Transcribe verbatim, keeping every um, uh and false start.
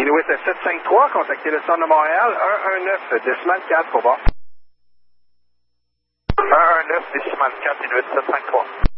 Inuit sept cinq trois, contactez le centre de Montréal, un un neuf, décimal quatre, au bas. un un neuf, décimal quatre, Inuit sept cinq trois.